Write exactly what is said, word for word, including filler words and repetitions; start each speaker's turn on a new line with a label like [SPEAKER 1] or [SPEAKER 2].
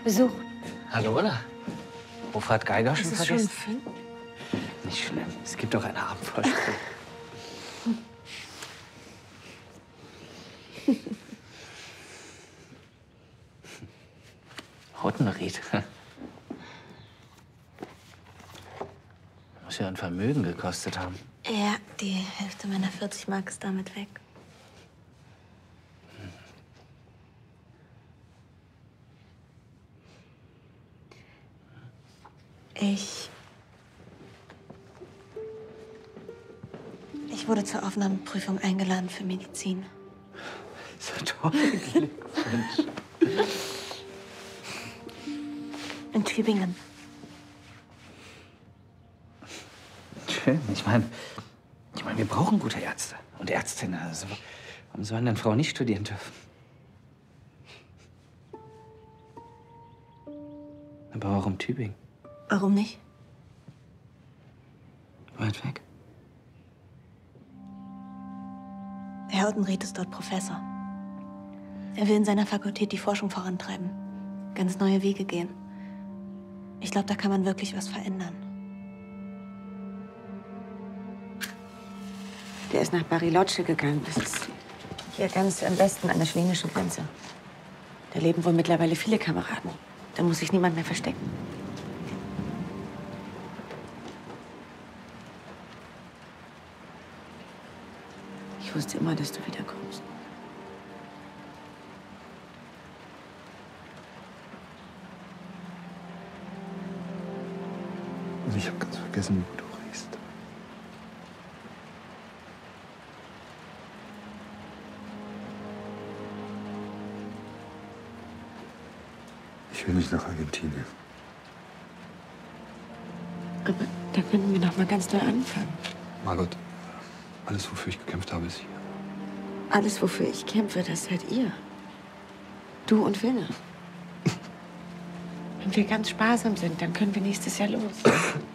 [SPEAKER 1] Besuch.
[SPEAKER 2] Hallo, Ola. Hofrat Geiger schon
[SPEAKER 1] Ist es
[SPEAKER 2] vergessen?
[SPEAKER 1] schon Finn?
[SPEAKER 2] Nicht schlimm. Es gibt doch eine Abendvorsprung. Hottenried. Muss ja ein Vermögen gekostet haben.
[SPEAKER 1] Ja, die Hälfte meiner vierzig Mark ist damit weg. Ich... Ich wurde zur Aufnahmeprüfung eingeladen für Medizin.
[SPEAKER 2] So toll, Glückwunsch.
[SPEAKER 1] In Tübingen.
[SPEAKER 2] Schön. Ich meine, ich meine, wir brauchen gute Ärzte und Ärztinnen. Also, warum sollen denn Frauen nicht studieren dürfen? Aber warum Tübingen?
[SPEAKER 1] Warum nicht?
[SPEAKER 2] Weit weg.
[SPEAKER 1] Herr Hottenried ist dort Professor. Er will in seiner Fakultät die Forschung vorantreiben. Ganz neue Wege gehen. Ich glaube, da kann man wirklich was verändern.
[SPEAKER 3] Der ist nach Bariloche gegangen. Das ist hier ganz am Westen an der chilenischen Grenze. Da leben wohl mittlerweile viele Kameraden. Da muss sich niemand mehr verstecken. Ich wusste immer, dass du wiederkommst.
[SPEAKER 4] Und ich habe ganz vergessen, wie du riechst. Ich will nicht nach Argentinien.
[SPEAKER 3] Aber da könnten wir noch mal ganz neu anfangen.
[SPEAKER 4] Margot, alles, wofür ich gekämpft habe, ist hier.
[SPEAKER 3] Alles, wofür ich kämpfe, das seid ihr. Du und Wilne. Wenn wir ganz sparsam sind, dann können wir nächstes Jahr los.